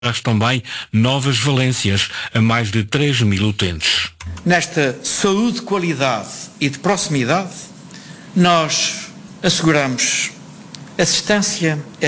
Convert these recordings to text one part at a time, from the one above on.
traz também novas valências a mais de 3.000 utentes. Nesta saúde de qualidade e de proximidade, nós asseguramos assistência a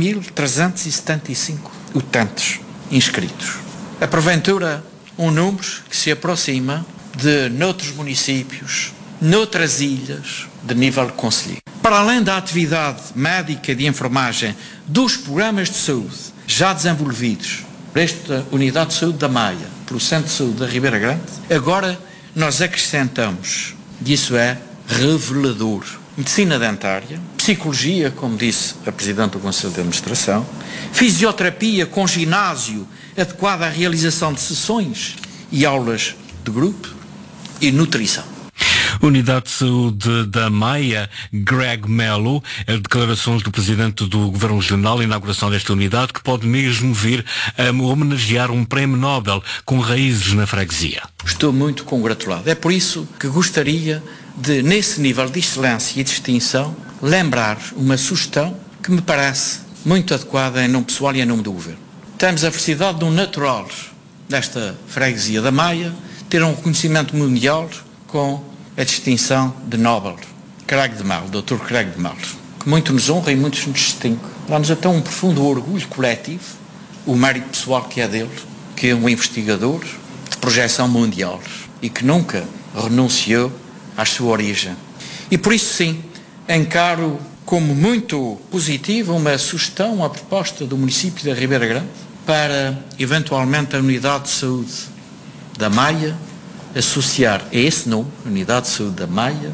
3.375 utentes inscritos. A porventura, um número que se aproxima de noutros municípios, noutras ilhas, de nível concelhio. Para além da atividade médica de enfermagem dos programas de saúde já desenvolvidos por esta Unidade de Saúde da Maia, pelo Centro de Saúde da Ribeira Grande, agora nós acrescentamos, e isso é revelador, medicina dentária, psicologia, como disse a Presidente do Conselho de Administração, fisioterapia com ginásio adequado à realização de sessões e aulas de grupo e nutrição. Unidade de Saúde da Maia, Greg Melo, as declarações do Presidente do Governo Regional, a inauguração desta unidade, que pode mesmo vir a homenagear um prémio Nobel com raízes na freguesia. Estou muito congratulado. É por isso que gostaria de, nesse nível de excelência e distinção, lembrar uma sugestão que me parece muito adequada em nome pessoal e em nome do Governo. Temos a felicidade de um natural desta freguesia da Maia ter um reconhecimento mundial com a distinção de Nobel, Craig de Melo, Dr. Craig de Melo, que muito nos honra e muito nos distingue. Dá-nos até um profundo orgulho coletivo, o mérito pessoal que é dele, que é um investigador de projeção mundial e que nunca renunciou à sua origem. E por isso sim, encaro como muito positiva uma sugestão, uma proposta do município da Ribeira Grande para, eventualmente, a Unidade de Saúde da Maia associar a esse nome, Unidade de Saúde da Maia,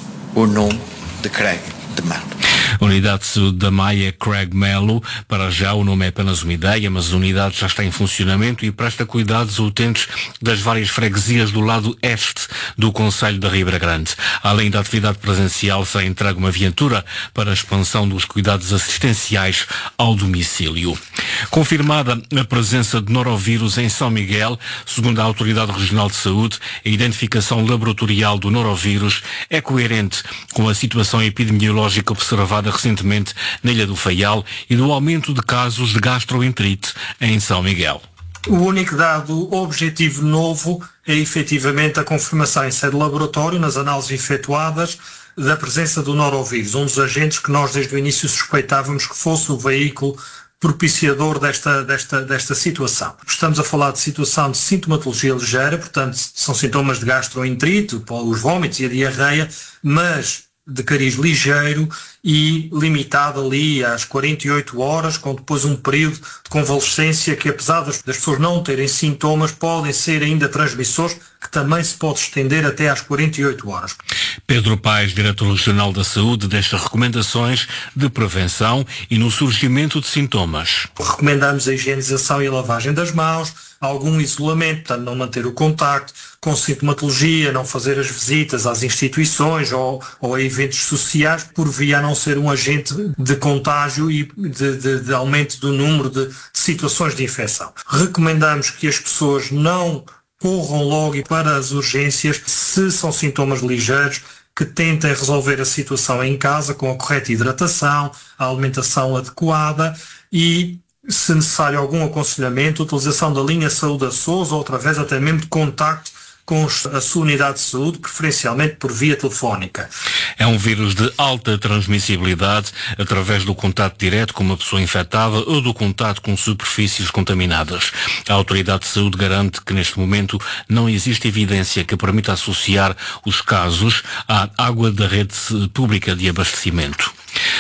o nome de Craig de Melo. Unidade de Saúde da Maia, Craig Melo. Para já o nome é apenas uma ideia, mas a unidade já está em funcionamento e presta cuidados a utentes das várias freguesias do lado este do Concelho da Ribeira Grande. Além da atividade presencial, será entregue uma viatura para a expansão dos cuidados assistenciais ao domicílio. Confirmada a presença de norovírus em São Miguel, segundo a Autoridade Regional de Saúde, a identificação laboratorial do norovírus é coerente com a situação epidemiológica observada recentemente na Ilha do Faial e do aumento de casos de gastroenterite em São Miguel. O único dado objetivo novo é efetivamente a confirmação em sede de laboratório, nas análises efetuadas, da presença do norovírus, um dos agentes que nós desde o início suspeitávamos que fosse o veículo propiciador desta situação. Estamos a falar de situação de sintomatologia ligeira, portanto são sintomas de gastroenterite, os vômitos e a diarreia, mas de cariz ligeiro e limitado ali às 48 horas, com depois um período de convalescência que, apesar das pessoas não terem sintomas, podem ser ainda transmissores, que também se pode estender até às 48 horas. Pedro Paes, Diretor Regional da Saúde, deixa recomendações de prevenção e no surgimento de sintomas. Recomendamos a higienização e a lavagem das mãos, algum isolamento, portanto não manter o contacto, com sintomatologia, não fazer as visitas às instituições ou a eventos sociais, por via a não ser um agente de contágio e de aumento do número de situações de infecção. Recomendamos que as pessoas não corram logo para as urgências se são sintomas ligeiros, que tentem resolver a situação em casa com a correta hidratação, a alimentação adequada e, se necessário algum aconselhamento, a utilização da linha Saúde a SOS ou através até mesmo de contacto com a sua unidade de saúde, preferencialmente por via telefónica. É um vírus de alta transmissibilidade através do contato direto com uma pessoa infectada ou do contato com superfícies contaminadas. A Autoridade de Saúde garante que neste momento não existe evidência que permita associar os casos à água da rede pública de abastecimento.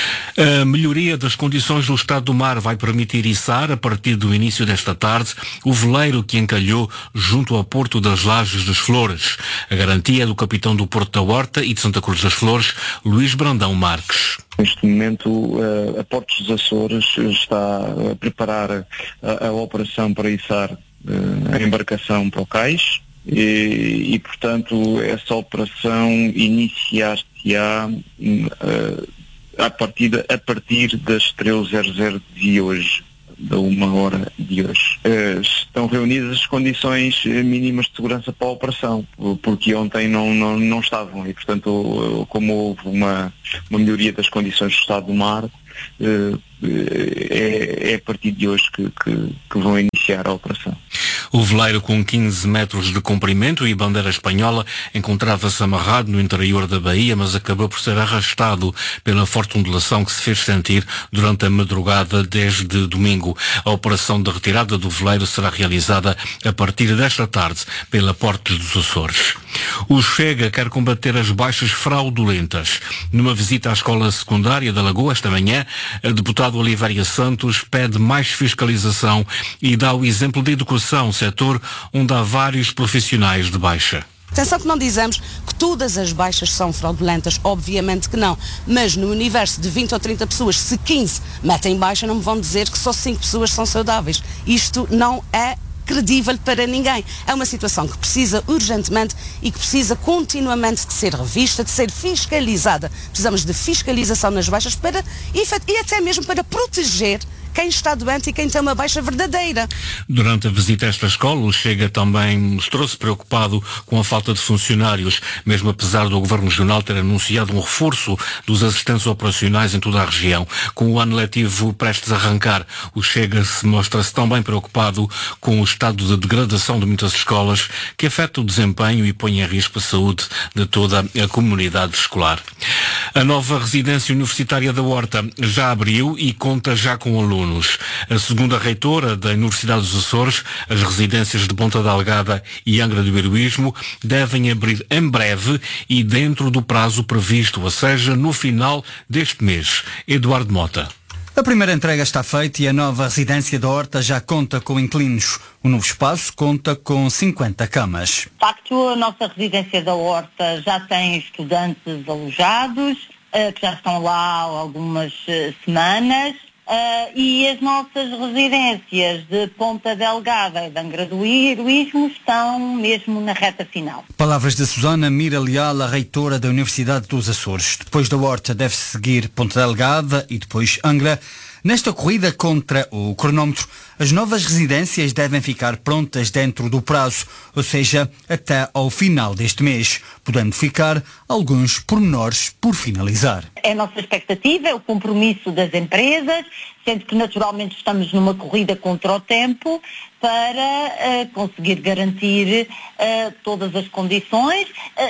A melhoria das condições do estado do mar vai permitir içar, a partir do início desta tarde, o veleiro que encalhou junto ao Porto das Lajes das Flores. A garantia é do capitão do Porto da Horta e de Santa Cruz das Flores, Luís Brandão Marques. Neste momento, a Portos dos Açores está a preparar a operação para içar a embarcação para o cais e portanto, essa operação iniciar-se-á a partir das 13h00 de hoje, da 1h de hoje. Estão reunidas as condições mínimas de segurança para a operação, porque ontem não estavam e, portanto, como houve uma melhoria das condições do estado do mar, é a partir de hoje que vão iniciar a operação. O veleiro, com 15 metros de comprimento e bandeira espanhola, encontrava-se amarrado no interior da baía, mas acabou por ser arrastado pela forte ondulação que se fez sentir durante a madrugada desde domingo. A operação de retirada do veleiro será realizada a partir desta tarde pela Portos dos Açores. O Chega quer combater as baixas fraudulentas. Numa visita à escola secundária da Lagoa esta manhã, o deputado Oliveira Santos pede mais fiscalização e dá o exemplo da educação, setor onde há vários profissionais de baixa. Atenção que não dizemos que todas as baixas são fraudulentas, obviamente que não, mas no universo de 20 ou 30 pessoas, se 15 metem baixa, não me vão dizer que só 5 pessoas são saudáveis. Isto não é credível para ninguém. É uma situação que precisa urgentemente e que precisa continuamente de ser revista, de ser fiscalizada. Precisamos de fiscalização nas baixas e até mesmo para proteger quem está doente e quem tem uma baixa verdadeira. Durante a visita a esta escola, o Chega também mostrou-se preocupado com a falta de funcionários, mesmo apesar do Governo Regional ter anunciado um reforço dos assistentes operacionais em toda a região. Com o ano letivo prestes a arrancar, o Chega mostra-se também preocupado com o estado de degradação de muitas escolas, que afeta o desempenho e põe em risco a saúde de toda a comunidade escolar. A nova residência universitária da Horta já abriu e conta já com alunos. Segundo a reitora da Universidade dos Açores, as residências de Ponta Delgada e Angra do Heroísmo devem abrir em breve e dentro do prazo previsto, ou seja, no final deste mês. Eduardo Mota. A primeira entrega está feita e a nova residência da Horta já conta com inquilinos. O novo espaço conta com 50 camas. De facto, a nossa residência da Horta já tem estudantes alojados, que já estão lá há algumas semanas. E as nossas residências de Ponta Delgada e de Angra do Heroísmo estão mesmo na reta final. Palavras de Susana Mira Leal, a reitora da Universidade dos Açores. Depois da Horta deve-se seguir Ponta Delgada e depois Angra. Nesta corrida contra o cronómetro, as novas residências devem ficar prontas dentro do prazo, ou seja, até ao final deste mês, podendo ficar alguns pormenores por finalizar. É a nossa expectativa, é o compromisso das empresas, sendo que naturalmente estamos numa corrida contra o tempo para conseguir garantir todas as condições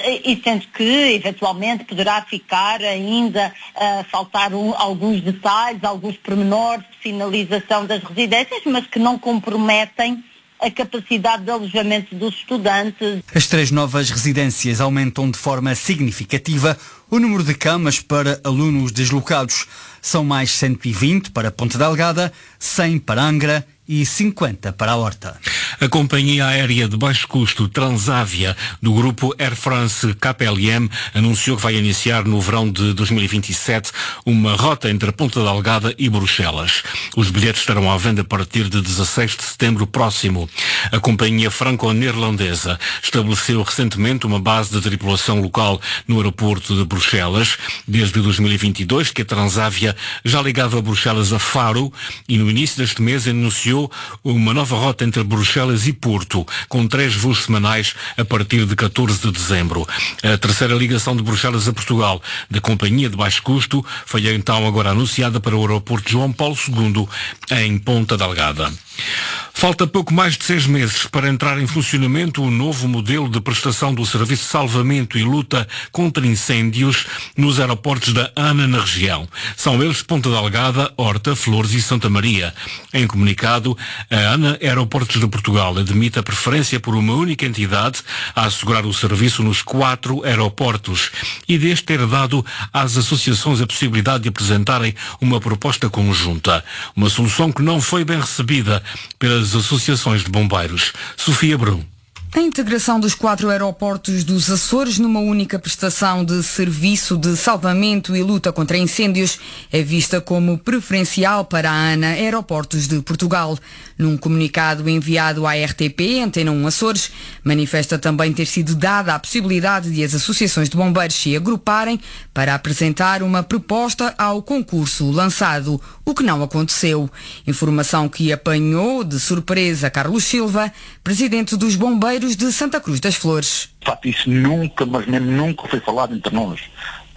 e sendo que eventualmente poderá ficar ainda faltar alguns detalhes, alguns pormenores de finalização das residências, mas que não comprometem a capacidade de alojamento dos estudantes. As 3 novas residências aumentam de forma significativa o número de camas para alunos deslocados. São mais 120 para Ponta Delgada, 100 para Angra e 50 para a Horta. A companhia aérea de baixo custo Transavia, do grupo Air France KLM, anunciou que vai iniciar no verão de 2027 uma rota entre Ponta Delgada e Bruxelas. Os bilhetes estarão à venda a partir de 16 de setembro próximo. A companhia franco-neerlandesa estabeleceu recentemente uma base de tripulação local no aeroporto de Bruxelas. Desde 2022 que a Transavia já ligava Bruxelas a Faro e no início deste mês anunciou uma nova rota entre Bruxelas e Porto, com 3 voos semanais a partir de 14 de dezembro. A terceira ligação de Bruxelas a Portugal da companhia de baixo custo foi então agora anunciada para o aeroporto João Paulo II, em Ponta Delgada. Falta pouco mais de 6 meses para entrar em funcionamento o novo modelo de prestação do Serviço de Salvamento e Luta contra Incêndios nos aeroportos da ANA na região. São eles Ponta Delgada, Horta, Flores e Santa Maria. Em comunicado, a ANA Aeroportos de Portugal admite a preferência por uma única entidade a assegurar o serviço nos 4 aeroportos e desde ter dado às associações a possibilidade de apresentarem uma proposta conjunta. Uma solução que não foi bem recebida pelas associações de bombeiros. Sofia Brum. A integração dos 4 aeroportos dos Açores numa única prestação de serviço de salvamento e luta contra incêndios é vista como preferencial para a ANA Aeroportos de Portugal. Num comunicado enviado à RTP, Antena 1 Açores, manifesta também ter sido dada a possibilidade de as associações de bombeiros se agruparem para apresentar uma proposta ao concurso lançado, o que não aconteceu. Informação que apanhou de surpresa Carlos Silva, presidente dos bombeiros de Santa Cruz das Flores. De facto, isso nunca, mas mesmo nunca foi falado entre nós.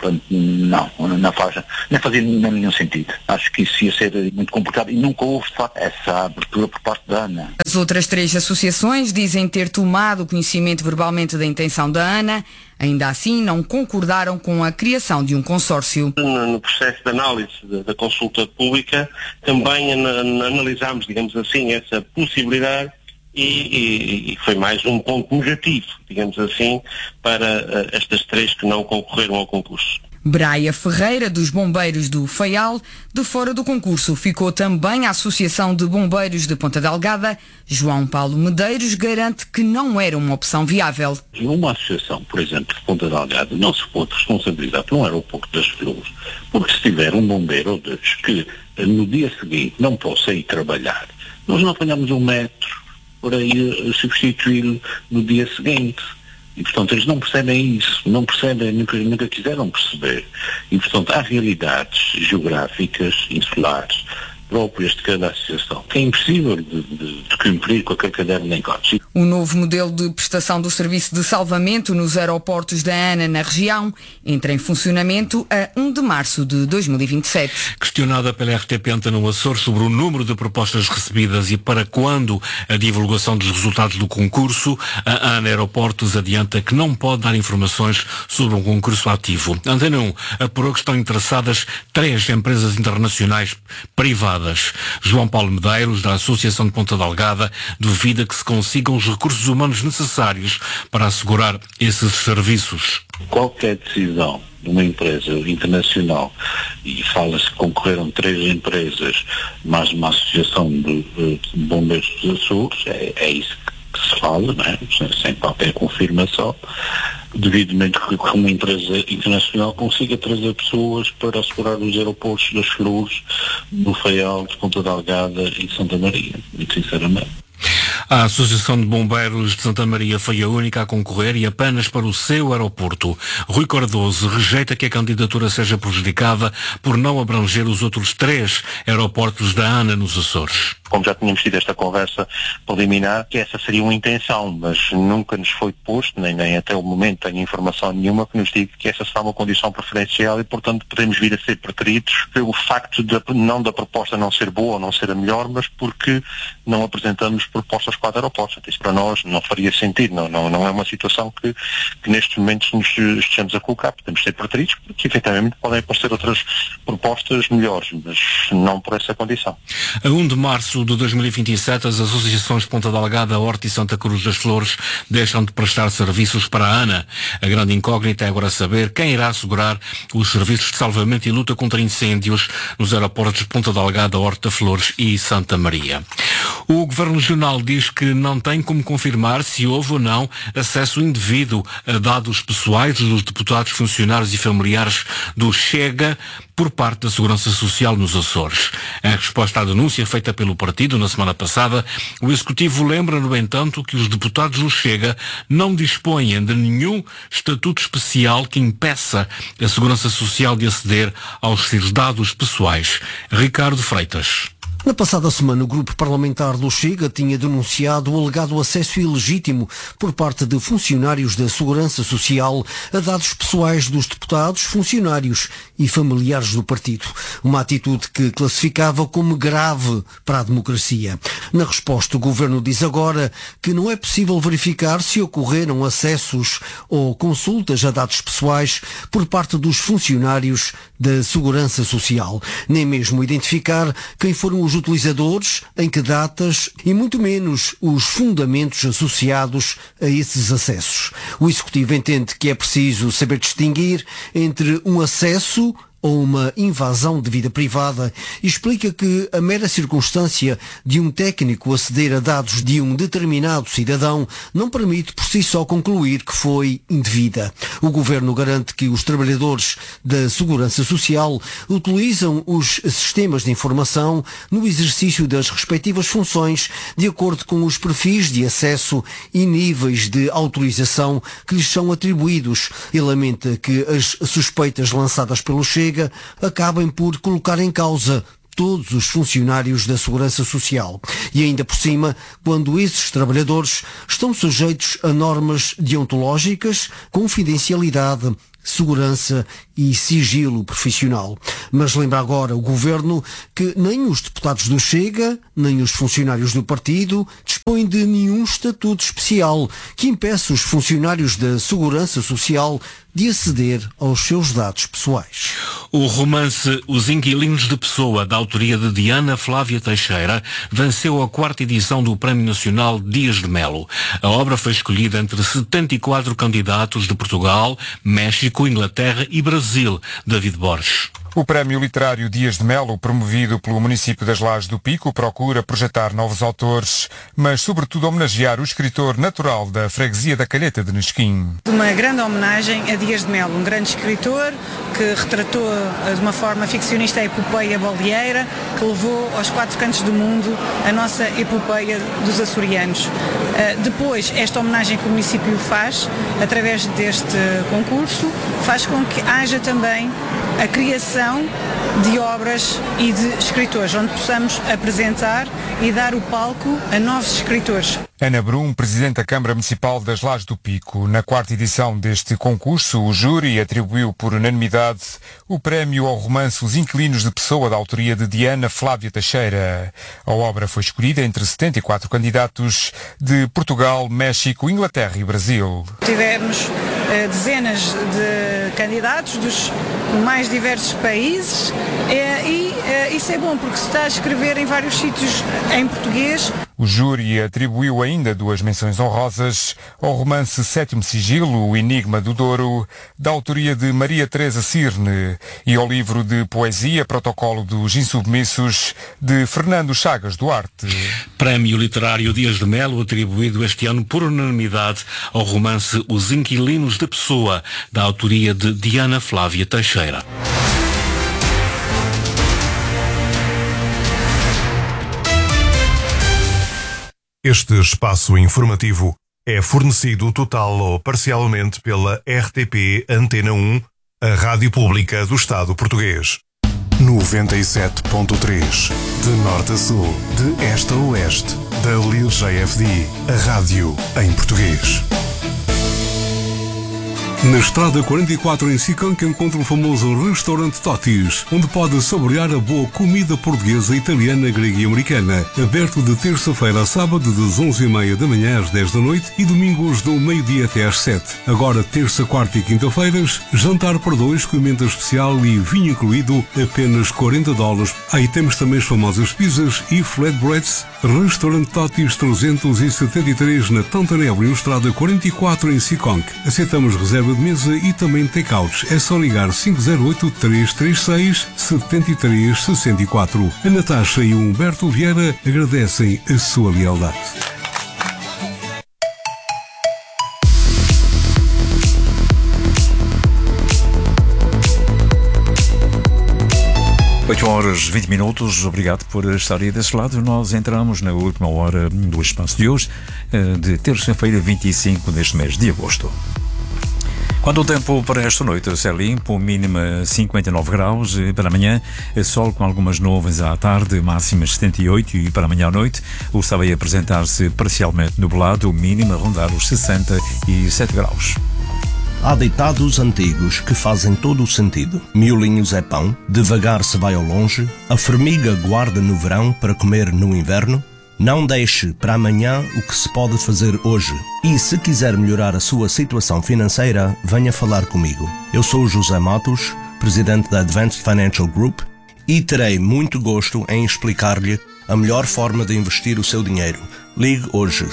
Portanto, não fazia nenhum sentido. Acho que isso ia ser muito complicado e nunca houve, de facto, essa abertura por parte da ANA. As outras 3 associações dizem ter tomado conhecimento verbalmente da intenção da ANA, ainda assim não concordaram com a criação de um consórcio. No processo de análise da consulta pública também analisámos, digamos assim, essa possibilidade e foi mais um ponto negativo, digamos assim, para estas 3 que não concorreram ao concurso. Braia Ferreira, dos Bombeiros do Faial, de fora do concurso ficou também a Associação de Bombeiros de Ponta Delgada. João Paulo Medeiros garante que não era uma opção viável. Uma associação, por exemplo, de Ponta Delgada, não se pode responsabilizar por um aeroporto das Flores, porque se tiver um bombeiro ou 2 que no dia seguinte não possa ir trabalhar, nós não apanhamos um metro para ir substituí-lo no dia seguinte. E, portanto, eles não percebem isso, nunca quiseram perceber. E, portanto, há realidades geográficas, insulares, próprias de cada associação, que é impossível de cumprir com aquele caderno de encargos. O novo modelo de prestação do serviço de salvamento nos aeroportos da ANA na região entra em funcionamento a 1 de março de 2027. Questionada pela RTP Antena Açores sobre o número de propostas recebidas e para quando a divulgação dos resultados do concurso, a ANA Aeroportos adianta que não pode dar informações sobre um concurso ativo. Antena 1 apurou que estão interessadas 3 empresas internacionais privadas. João Paulo Medeiros, da Associação de Ponta Delgada, duvida que se consigam os recursos humanos necessários para assegurar esses serviços. Qualquer decisão de uma empresa internacional, e fala-se que concorreram 3 empresas, mais uma associação de bombeiros dos Açores, é isso que se fala, não é? Sem qualquer confirmação, devidamente que uma empresa internacional consiga trazer pessoas para assegurar os aeroportos das Flores, do Faial, de Ponta Delgada e de Santa Maria, muito sinceramente. A Associação de Bombeiros de Santa Maria foi a única a concorrer e apenas para o seu aeroporto. Rui Cardoso rejeita que a candidatura seja prejudicada por não abranger os outros 3 aeroportos da ANA nos Açores. Como já tínhamos tido esta conversa preliminar, que essa seria uma intenção, mas nunca nos foi posto, nem até o momento tenho informação nenhuma que nos diga que essa será uma condição preferencial e, portanto, podemos vir a ser preteridos pelo facto não da proposta não ser boa ou não ser a melhor, mas porque não apresentamos propostas para aeroportos. Isso para nós não faria sentido, não é uma situação que neste momento nos estejamos a colocar. Podemos ser preteridos porque, efetivamente, podem aparecer outras propostas melhores, mas não por essa condição. A 1 de março de 2027, as associações Ponta Delgada, Horta e Santa Cruz das Flores deixam de prestar serviços para a ANA. A grande incógnita é agora saber quem irá assegurar os serviços de salvamento e luta contra incêndios nos aeroportos de Ponta Delgada, Horta, Flores e Santa Maria. O Governo Regional diz que não tem como confirmar se houve ou não acesso indevido a dados pessoais dos deputados, funcionários e familiares do Chega por parte da Segurança Social nos Açores. Em resposta à denúncia feita pelo partido na semana passada, o Executivo lembra, no entanto, que os deputados do Chega não dispõem de nenhum estatuto especial que impeça a Segurança Social de aceder aos seus dados pessoais. Ricardo Freitas. Na passada semana, o grupo parlamentar do Chega tinha denunciado o alegado acesso ilegítimo por parte de funcionários da Segurança Social a dados pessoais dos deputados, funcionários e familiares do partido. Uma atitude que classificava como grave para a democracia. Na resposta, o Governo diz agora que não é possível verificar se ocorreram acessos ou consultas a dados pessoais por parte dos funcionários da Segurança Social, nem mesmo identificar quem foram os utilizadores, em que datas e muito menos os fundamentos associados a esses acessos. O Executivo entende que é preciso saber distinguir entre um acesso ou uma invasão de vida privada e explica que a mera circunstância de um técnico aceder a dados de um determinado cidadão não permite por si só concluir que foi indevida. O Governo garante que os trabalhadores da Segurança Social utilizam os sistemas de informação no exercício das respectivas funções de acordo com os perfis de acesso e níveis de autorização que lhes são atribuídos e lamenta que as suspeitas lançadas pelo Chega acabem por colocar em causa todos os funcionários da Segurança Social. E ainda por cima, quando esses trabalhadores estão sujeitos a normas deontológicas, confidencialidade, segurança e sigilo profissional. Mas lembra agora o Governo que nem os deputados do Chega, nem os funcionários do partido dispõem de nenhum estatuto especial que impeça os funcionários da Segurança Social de aceder aos seus dados pessoais. O romance Os Inquilinos de Pessoa, da autoria de Diana Flávia Teixeira, venceu a 4ª edição do Prémio Nacional Dias de Melo. A obra foi escolhida entre 74 candidatos de Portugal, México, Inglaterra e Brasil. David Borges. O Prémio Literário Dias de Melo, promovido pelo município das Lajes do Pico, procura projetar novos autores, mas sobretudo homenagear o escritor natural da freguesia da Calheta de Nesquim. Uma grande homenagem a Dias de Melo, um grande escritor que retratou de uma forma ficcionista a epopeia baleeira, que levou aos 4 cantos do mundo a nossa epopeia dos açorianos. Depois, esta homenagem que o município faz, através deste concurso, faz com que haja também a criação de obras e de escritores, onde possamos apresentar e dar o palco a novos escritores. Ana Brum, Presidente da Câmara Municipal das Lajes do Pico. Na 4ª edição deste concurso, o júri atribuiu por unanimidade o prémio ao romance Os Inquilinos de Pessoa, da autoria de Diana Flávia Teixeira. A obra foi escolhida entre 74 candidatos de Portugal, México, Inglaterra e Brasil. Tivemos dezenas de candidatos dos mais diversos países e isso é bom porque se está a escrever em vários sítios em português. O júri atribuiu ainda 2 menções honrosas ao romance 7º Sigilo, O Enigma do Douro, da autoria de Maria Teresa Cirne, e ao livro de poesia Protocolo dos Insubmissos, de Fernando Chagas Duarte. Prémio Literário Dias de Melo, atribuído este ano por unanimidade ao romance Os Inquilinos de Pessoa, da autoria de Diana Flávia Teixeira. Este espaço informativo é fornecido total ou parcialmente pela RTP Antena 1, a Rádio Pública do Estado Português. 97.3, de norte a sul, de este a oeste, da Ligeia FD, a rádio em português. Na estrada 44 em Sicão que encontra o famoso restaurante Totis, onde pode saborear a boa comida portuguesa, italiana, grega e americana. Aberto de terça-feira a sábado, das 11h30 da manhã às 10 da noite e domingos do meio-dia até às 7. Agora terça, quarta e quinta-feiras, jantar para 2 com emenda especial e vinho incluído, apenas $40. Aí temos também as famosas pizzas e flatbreads. Restaurante Totis 373 na Tantana Avenue, estrada 44 em Sicão. Aceitamos reserva de mesa e também take-outs. É só ligar 508-336-7364. A Natasha e o Humberto Vieira agradecem a sua lealdade. 8h20. Obrigado por estar aí desse lado. Nós entramos na última hora do espaço de hoje, de terça-feira, 25 deste mês de agosto. Quanto ao tempo para esta noite, céu limpo, mínima 59 graus, para amanhã sol com algumas nuvens à tarde, máximas 78, e para amanhã à noite o céu vai apresentar-se parcialmente nublado, mínima a rondar os 67 graus. Há ditados antigos que fazem todo o sentido. Miolinhos é pão, devagar se vai ao longe, a formiga guarda no verão para comer no inverno. Não deixe para amanhã o que se pode fazer hoje. E se quiser melhorar a sua situação financeira, venha falar comigo. Eu sou o José Matos, presidente da Advanced Financial Group, e terei muito gosto em explicar-lhe a melhor forma de investir o seu dinheiro. Ligue hoje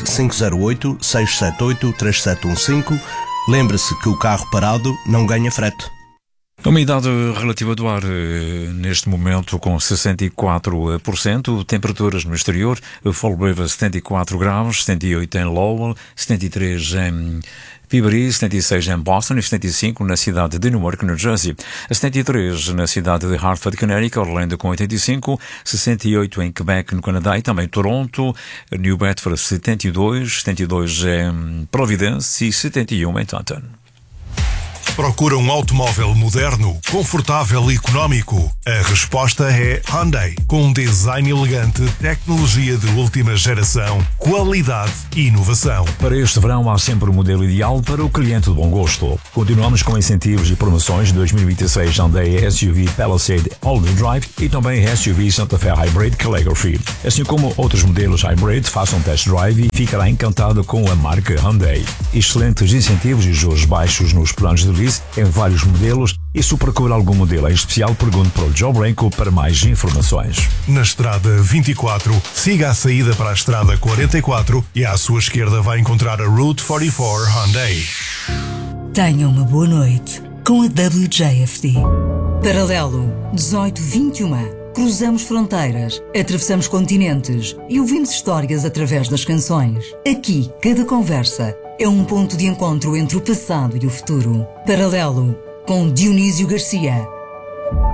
508-678-3715. Lembre-se que o carro parado não ganha frete. A umidade relativa do ar neste momento com 64%, temperaturas no exterior, Fall 74 graus, 78 em Lowell, 73 em Peabody, 76 em Boston e 75 na cidade de Newark, New Jersey. 73 na cidade de Hartford, Connecticut, Orlando com 85, 68 em Quebec, no Canadá, e também Toronto, New Bedford 72, 72 em Providence e 71 em Taunton. Procura um automóvel moderno, confortável e económico? A resposta é Hyundai. Com um design elegante, tecnologia de última geração, qualidade e inovação. Para este verão há sempre o modelo ideal para o cliente de bom gosto. Continuamos com incentivos e promoções de 2026 Hyundai SUV Palisade All-Wheel Drive e também SUV Santa Fe Hybrid Calligraphy. Assim como outros modelos Hybrid, faça um test drive e ficará encantado com a marca Hyundai. Excelentes incentivos e juros baixos nos planos de lease em vários modelos, e se procura algum modelo em especial, pergunte para o Joe Branco para mais informações. Na estrada 24, siga a saída para a estrada 44 e à sua esquerda vai encontrar a Route 44 Hyundai. Tenha uma boa noite com a WJFD. Paralelo 1821. Cruzamos fronteiras, atravessamos continentes e ouvimos histórias através das canções. Aqui, cada conversa é um ponto de encontro entre o passado e o futuro. Paralelo, com Dionísio Garcia,